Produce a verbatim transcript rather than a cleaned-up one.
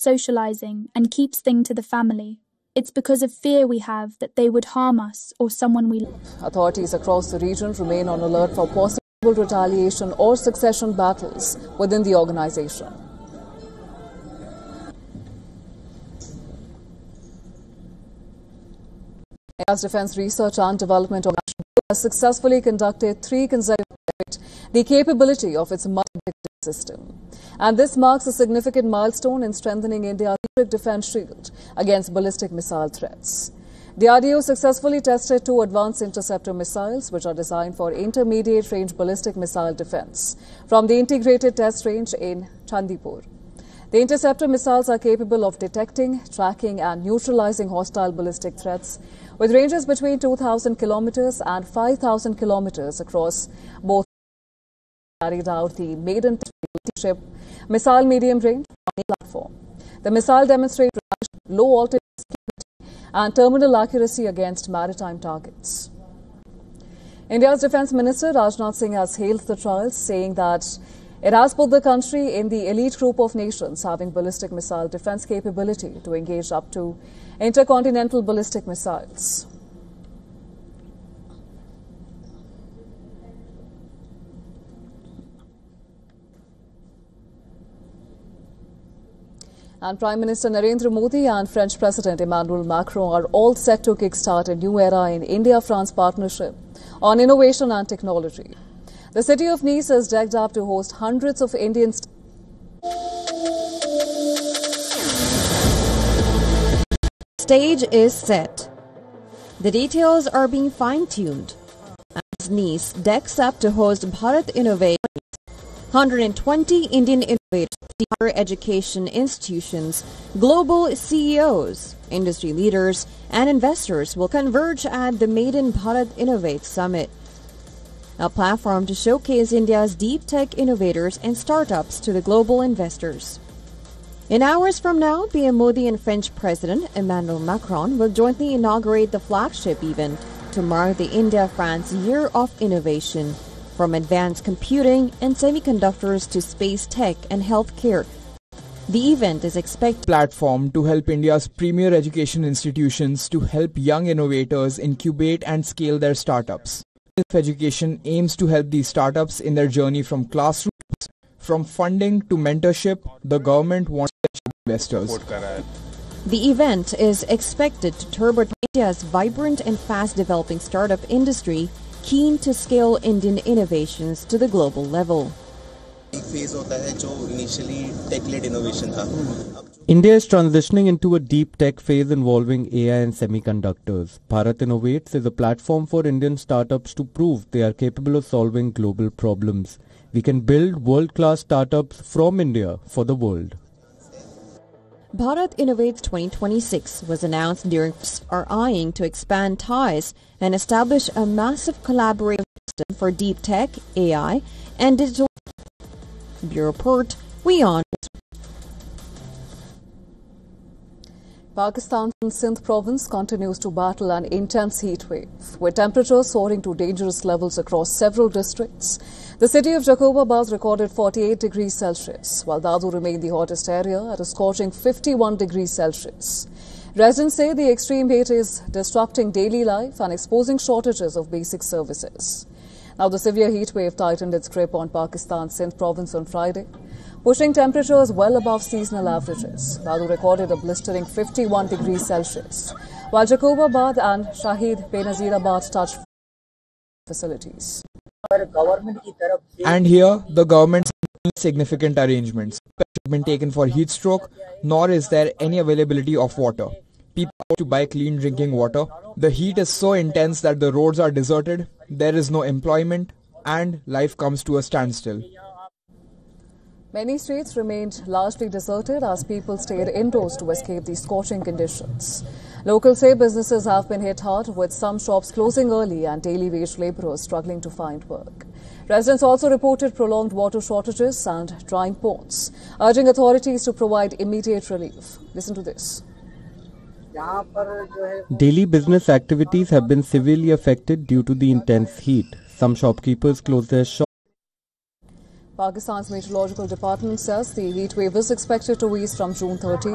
socializing and keeps things to the family. It's because of fear we have that they would harm us or someone we love. Authorities across the region remain on alert for possible retaliation or succession battles within the organization. India's Defence Research and Development Organization has successfully conducted three consecutive tests the capability of its multi-detector system. And this marks a significant milestone in strengthening India's defence shield against ballistic missile threats. The R D O successfully tested two advanced interceptor missiles, which are designed for intermediate-range ballistic missile defence, from the integrated test range in Chandipur. The interceptor missiles are capable of detecting, tracking and neutralizing hostile ballistic threats with ranges between two thousand kilometers and five thousand kilometers across both. Carried out the maiden ship missile medium range platform. The missile demonstrates low altitude and terminal accuracy against maritime targets. India's Defence Minister Rajnath Singh has hailed the trials, saying that it has put the country in the elite group of nations having ballistic missile defence capability to engage up to intercontinental ballistic missiles. And Prime Minister Narendra Modi and French President Emmanuel Macron are all set to kickstart a new era in India-France partnership on innovation and technology. The city of Nice is decked up to host hundreds of Indian Stage is set. The details are being fine-tuned as Nice decks up to host Bharat Innovate. one hundred twenty Indian innovators, higher education institutions, global C E Os, industry leaders, and investors will converge at the Maiden Bharat Innovate Summit, a platform to showcase India's deep tech innovators and startups to the global investors. In hours from now, P M Modi and French President Emmanuel Macron will jointly inaugurate the flagship event to mark the India-France Year of Innovation. From advanced computing and semiconductors to space tech and healthcare. The event is expected platform to help India's premier education institutions to help young innovators incubate and scale their startups. Education aims to help these startups in their journey from classrooms, from funding to mentorship. The government wants investors. The event is expected to turbocharge India's vibrant and fast-developing startup industry, keen to scale Indian innovations to the global level. India is transitioning into a deep tech phase involving A I and semiconductors. Bharat Innovates is a platform for Indian startups to prove they are capable of solving global problems. We can build world-class startups from India for the world. Bharat Innovates twenty twenty-six was announced during are eyeing to expand ties and establish a massive collaborative system for deep tech, A I, and digital. Bureau Report, WION. Pakistan's Sindh province continues to battle an intense heat wave, with temperatures soaring to dangerous levels across several districts. The city of Jacobabad recorded forty-eight degrees Celsius, while Dadu remained the hottest area at a scorching fifty-one degrees Celsius. Residents say the extreme heat is disrupting daily life and exposing shortages of basic services. Now, the severe heat wave tightened its grip on Pakistan's Sindh province on Friday, pushing temperatures well above seasonal averages. Dadu recorded a blistering fifty-one degrees Celsius, while Jacobabad and Shahid Benazirabad touched facilities. And here, the government has significant arrangements. Have been taken for heat stroke, nor is there any availability of water. People have to buy clean drinking water. The heat is so intense that the roads are deserted, there is no employment, and life comes to a standstill. Many streets remained largely deserted as people stayed indoors to escape the scorching conditions. Locals say businesses have been hit hard, with some shops closing early and daily wage laborers struggling to find work. Residents also reported prolonged water shortages and drying ponds, urging authorities to provide immediate relief. Listen to this. Daily business activities have been severely affected due to the intense heat. Some shopkeepers closed their shops. Pakistan's Meteorological Department says the heat wave is expected to ease from June thirtieth.